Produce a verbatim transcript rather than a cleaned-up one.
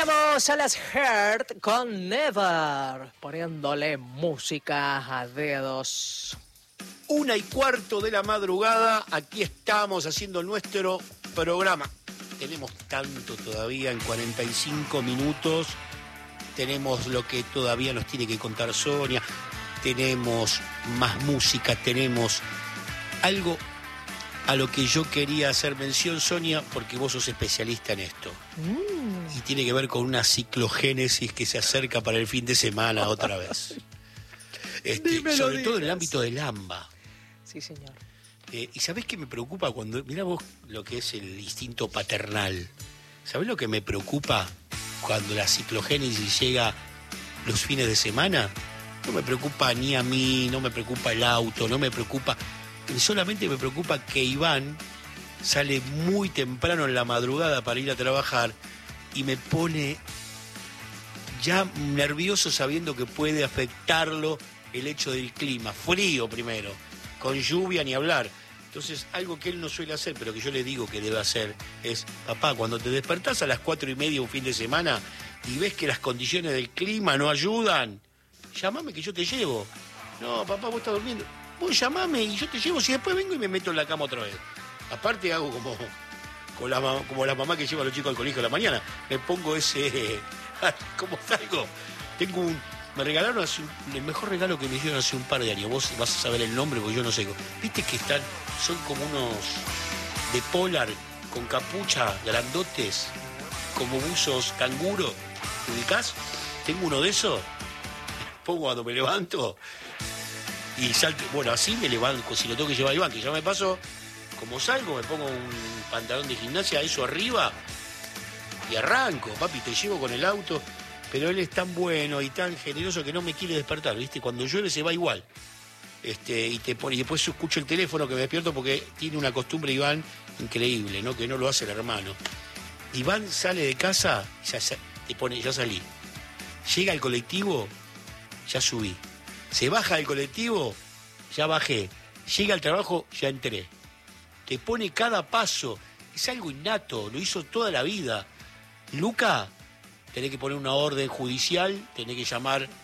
Teníamos a las Heart con Never, poniéndole música a dedos. Una y cuarto de la madrugada, aquí estamos haciendo nuestro programa. Tenemos tanto todavía en cuarenta y cinco minutos. Tenemos lo que todavía nos tiene que contar Sonia. Tenemos más música, tenemos algo a lo que yo quería hacer mención, Sonia, porque vos sos especialista en esto. Mm. Y tiene que ver con una ciclogénesis que se acerca para el fin de semana otra vez. Este, sobre digas. todo en el ámbito del AMBA. Sí, señor. Eh, ¿Y sabés qué me preocupa cuando... Mirá vos lo que es el instinto paternal. ¿Sabés lo que me preocupa cuando la ciclogénesis llega los fines de semana? No me preocupa ni a mí, no me preocupa el auto, no me preocupa... Solamente me preocupa que Iván sale muy temprano en la madrugada para ir a trabajar y me pone ya nervioso sabiendo que puede afectarlo el hecho del clima. Frío primero, con lluvia ni hablar. Entonces, algo que él no suele hacer, pero que yo le digo que debe hacer, es, papá, cuando te despertás a las cuatro y media un fin de semana y ves que las condiciones del clima no ayudan, llámame que yo te llevo. No, papá, vos estás durmiendo. Vos llamame y yo te llevo, si después vengo y me meto en la cama otra vez. Aparte hago como, como, la, como la mamá que lleva a los chicos al colegio a la mañana. Me pongo ese... ¿Cómo salgo? Tengo un... Me regalaron hace un, el mejor regalo que me hicieron hace un par de años. Vos vas a saber el nombre porque yo no sé. Viste que están... Son como unos de polar con capucha, grandotes, como buzos canguro. ¿Te ubicás? Tengo uno de esos. Pongo cuando me levanto... Y salto, bueno, así me levanto, si lo tengo que llevar a Iván, que ya me pasó, como salgo, me pongo un pantalón de gimnasia, eso arriba, y arranco, papi, te llevo con el auto, pero él es tan bueno y tan generoso que no me quiere despertar, ¿viste? Cuando llueve se va igual. Este, y te pone, y después escucho el teléfono que me despierto porque tiene una costumbre, Iván, increíble, ¿no? Que no lo hace el hermano. Iván sale de casa, ya te pone, ya salí. Llega al colectivo, ya subí. Se baja del colectivo, ya bajé. Llega al trabajo, ya entré. Te pone cada paso. Es algo innato, lo hizo toda la vida. Luca, tenés que poner una orden judicial, tenés que llamar